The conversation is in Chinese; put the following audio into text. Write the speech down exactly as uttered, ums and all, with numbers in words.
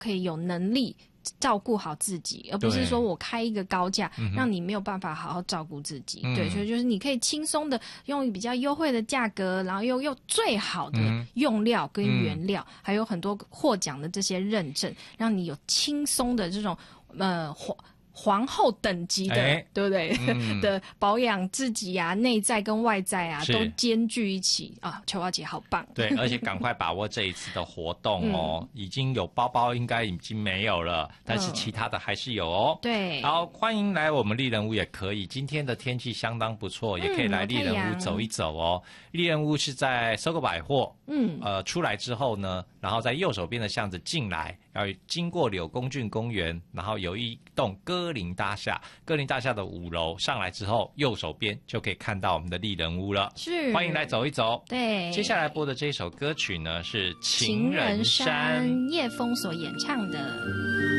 可以有能力照顾好自己，而不是说我开一个高价，让你没有办法好好照顾自己。嗯、对，所以就是你可以轻松的用比较优惠的价格，然后又用最好的用料跟原料，嗯、还有很多获奖的这些认证，让你有轻松的这种呃皇后等级的，欸、对不对？嗯、的保养自己啊，内在跟外在啊都兼具一起啊。秋华姐好棒！ 对，而且赶快把握这一次的活动哦，嗯、已经有包包应该已经没有了，但是其他的还是有哦。 嗯、对， 好，欢迎来我们丽人屋也可以。今天的天气相当不错，嗯、也可以来丽人屋走一走哦。丽人屋是在收购百货，嗯，呃，出来之后呢，然后在右手边的巷子进来，要经过柳公郡公园，然后有一栋歌林大厦，歌林大厦的五楼上来之后，右手边就可以看到我们的丽人屋了。 是， 欢迎来走一走。 对， 接下来播的这一首歌曲呢是《情情人人山》， 叶枫所演唱的。